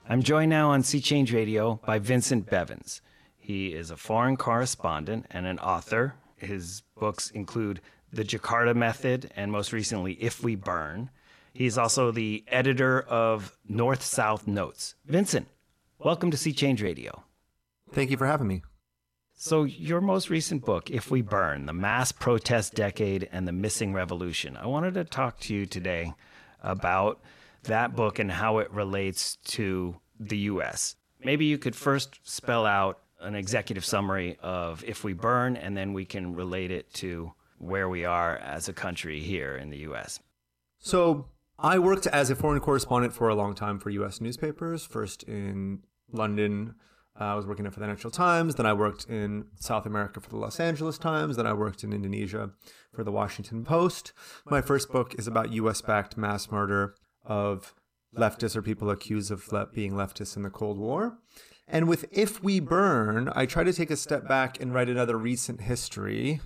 I'm joined now on Sea Change Radio by Vincent Bevins. He is a foreign correspondent and an author. His books include The Jakarta Method and most recently, If We Burn. He's also the editor of North-South Notes. Vincent, welcome to Sea Change Radio. Thank you for having me. So your most recent book, If We Burn, The Mass Protest Decade and the Missing Revolution. I wanted to talk to you today about that book and how it relates to the U.S. Maybe you could first spell out an executive summary of If We Burn, and then we can relate it to where we are as a country here in the U.S. So I worked as a foreign correspondent for a long time for U.S. newspapers, first in London. I was working at the Financial Times. Then I worked in South America for the Los Angeles Times. Then I worked in Indonesia for the Washington Post. My first book is about U.S.-backed mass murder of leftists or people accused of being leftists in the Cold War. And with If We Burn, I try to take a step back and write another history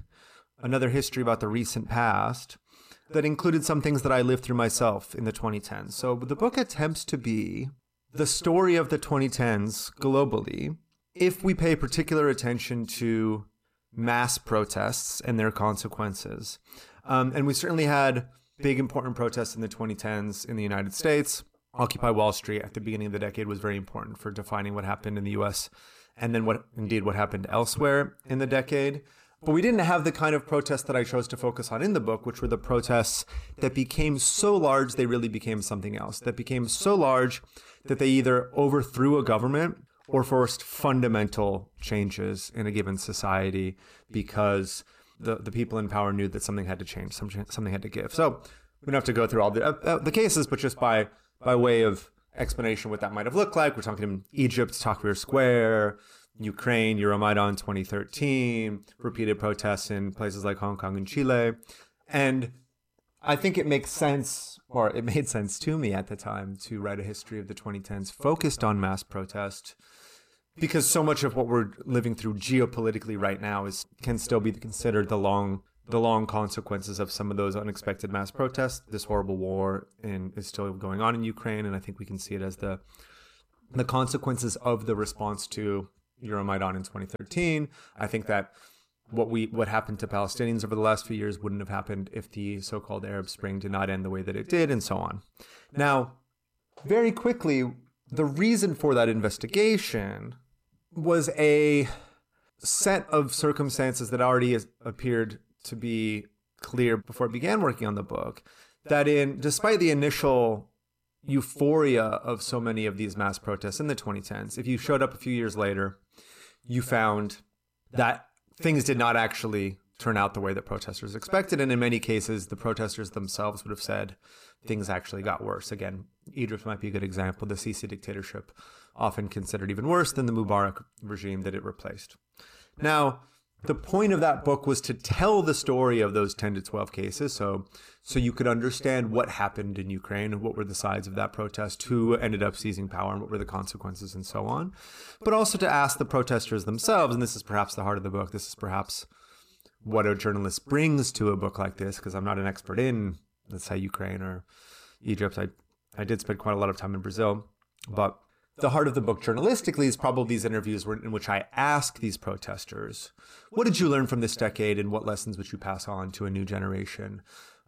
about the recent past that included some things that I lived through myself in the 2010s. So the book attempts to be the story of the 2010s globally if we pay particular attention to mass protests and their consequences. And we certainly had big important protests in the 2010s in the United States. Occupy Wall Street at the beginning of the decade was very important for defining what happened in the US and then what happened elsewhere in the decade. But we didn't have the kind of protests that I chose to focus on in the book, which were the protests that became so large they really became something else, that became so large that they either overthrew a government or forced fundamental changes in a given society because the people in power knew that something had to change, something had to give. So we don't have to go through all the cases, but just by way of explanation what that might have looked like, we're talking Egypt, Tahrir Square, Ukraine, Euromaidan 2013, repeated protests in places like Hong Kong and Chile. And I think it makes sense, or it made sense to me at the time, to write a history of the 2010s focused on mass protest, because so much of what we're living through geopolitically right now can still be considered the long consequences of some of those unexpected mass protests. This horrible war is still going on in Ukraine, and I think we can see it as the consequences of the response to Euromaidan in 2013. I think that what happened to Palestinians over the last few years wouldn't have happened if the so-called Arab Spring did not end the way that it did, and so on. Now, very quickly, the reason for that investigation was a set of circumstances that already appeared to be clear before I began working on the book, that despite the initial euphoria of so many of these mass protests in the 2010s, if you showed up a few years later, you found that things did not actually turn out the way that protesters expected. And in many cases, the protesters themselves would have said things actually got worse. Again, Egypt might be a good example. The Sisi dictatorship, often considered even worse than the Mubarak regime that it replaced. Now, the point of that book was to tell the story of those 10 to 12 cases, so you could understand what happened in Ukraine and what were the sides of that protest, who ended up seizing power and what were the consequences and so on. But also to ask the protesters themselves, and this is perhaps the heart of the book, this is perhaps what a journalist brings to a book like this, because I'm not an expert in, let's say, Ukraine or Egypt. I did spend quite a lot of time in Brazil, but the heart of the book journalistically is probably these interviews in which I ask these protesters, what did you learn from this decade and what lessons would you pass on to a new generation,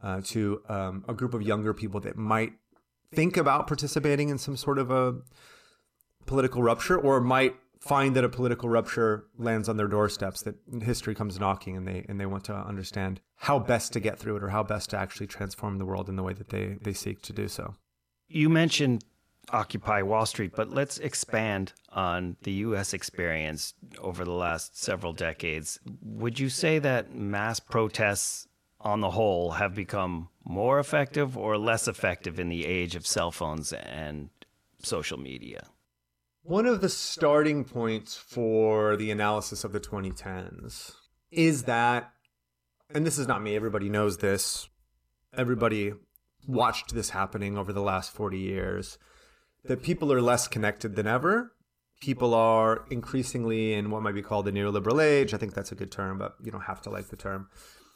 to a group of younger people that might think about participating in some sort of a political rupture or might find that a political rupture lands on their doorsteps, that history comes knocking and they want to understand how best to get through it or how best to actually transform the world in the way that they seek to do so. You mentioned Occupy Wall Street, but let's expand on the U.S. experience over the last several decades. Would you say that mass protests on the whole have become more effective or less effective in the age of cell phones and social media? One of the starting points for the analysis of the 2010s is that, and this is not me, everybody knows this, everybody watched this happening over the last 40 years, that people are less connected than ever. People are increasingly in what might be called the neoliberal age. I think that's a good term, but you don't have to like the term.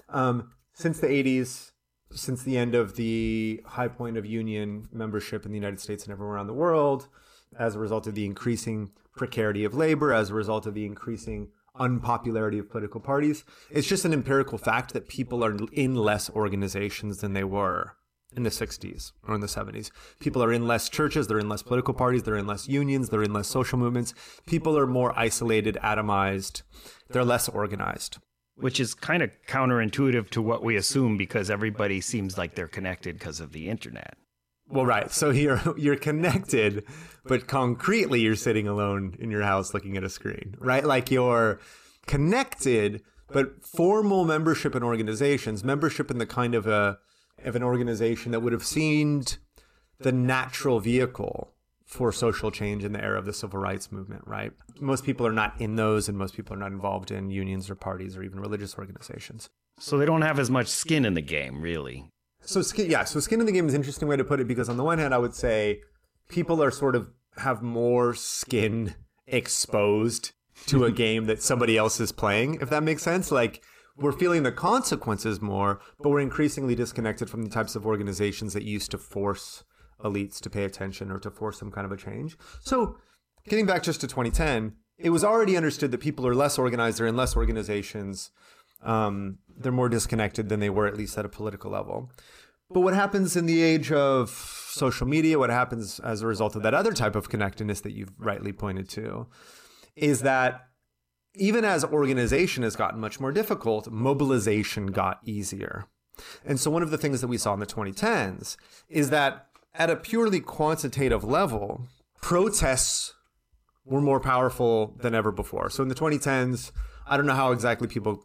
Since the 80s, since the end of the high point of union membership in the United States and everywhere around the world, as a result of the increasing precarity of labor, as a result of the increasing unpopularity of political parties. It's just an empirical fact that people are in less organizations than they were in the 60s or in the 70s. People are in less churches, they're in less political parties, they're in less unions, they're in less social movements. People are more isolated, atomized, they're less organized. Which is kind of counterintuitive to what we assume because everybody seems like they're connected because of the internet. Well, right. So you're connected, but concretely you're sitting alone in your house looking at a screen, right? Like you're connected, but formal membership in organizations, membership in the kind of an organization that would have seemed the natural vehicle for social change in the era of the civil rights movement, right? Most people are not in those, and most people are not involved in unions or parties or even religious organizations. So they don't have as much skin in the game, really. So skin in the game is an interesting way to put it, because on the one hand, I would say people are sort of have more skin exposed to a game that somebody else is playing, if that makes sense. Like, we're feeling the consequences more, but we're increasingly disconnected from the types of organizations that used to force elites to pay attention or to force some kind of a change. So getting back just to 2010, it was already understood that people are less organized, they're in less organizations, they're more disconnected than they were, at least at a political level. But what happens in the age of social media, what happens as a result of that other type of connectedness that you've rightly pointed to, is that even as organization has gotten much more difficult, mobilization got easier. And so one of the things that we saw in the 2010s is that at a purely quantitative level, protests were more powerful than ever before. So in the 2010s, I don't know how exactly people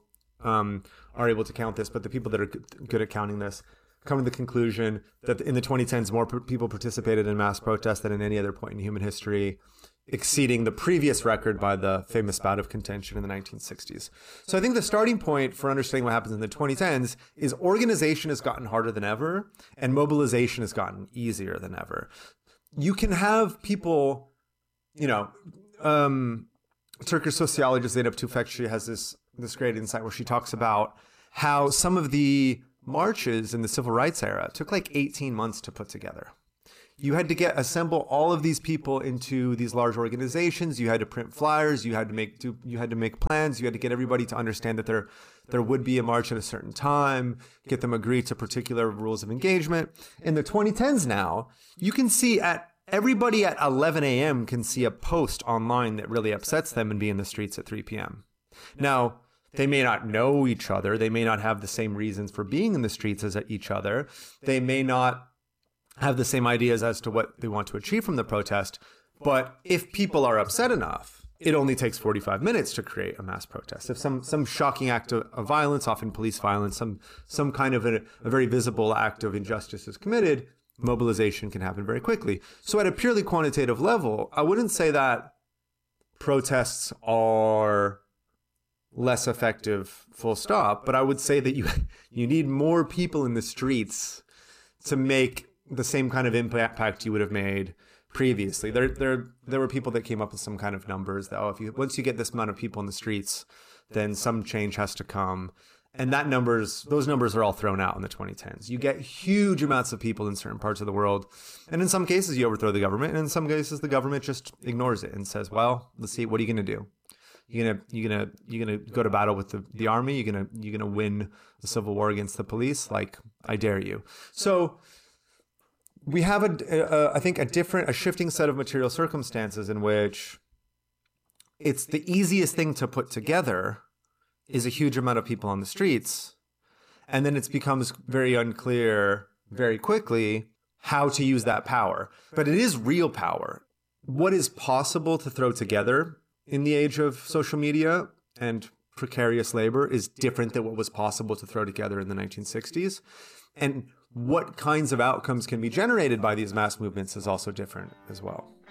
are able to count this, but the people that are good at counting this come to the conclusion that in the 2010s, more people participated in mass protests than at any other point in human history, exceeding the previous record by the famous bout of contention in the 1960s. So I think the starting point for understanding what happens in the 2010s is organization has gotten harder than ever, and mobilization has gotten easier than ever. You can have people, Turkish sociologist Zeynep Tufekci has this great insight where she talks about how some of the marches in the civil rights era took like 18 months to put together. You had to assemble all of these people into these large organizations. You had to print flyers. You had to make plans. You had to get everybody to understand that there would be a march at a certain time, get them agree to particular rules of engagement. In the 2010s now, you can see everybody at 11 a.m. can see a post online that really upsets them and be in the streets at 3 p.m. Now, they may not know each other. They may not have the same reasons for being in the streets as each other. They may not have the same ideas as to what they want to achieve from the protest. But if people are upset enough, it only takes 45 minutes to create a mass protest. If some shocking act of violence, often police violence, some kind of a very visible act of injustice is committed, mobilization can happen very quickly. So at a purely quantitative level, I wouldn't say that protests are less effective, full stop, but I would say that you need more people in the streets to make the same kind of impact you would have made previously. There were people that came up with some kind of numbers that once you get this amount of people in the streets, then some change has to come. And those numbers are all thrown out in the 2010s. You get huge amounts of people in certain parts of the world, and in some cases you overthrow the government, and in some cases the government just ignores it and says, "Well, let's see, what are you going to do? You're gonna go to battle with the army? You're gonna win the civil war against the police? Like, I dare you." So we have I think a shifting set of material circumstances in which it's the easiest thing to put together is a huge amount of people on the streets, and then it becomes very unclear very quickly how to use that power. But it is real power. What is possible to throw together in the age of social media and precarious labor is different than what was possible to throw together in the 1960s. And what kinds of outcomes can be generated by these mass movements is also different as well.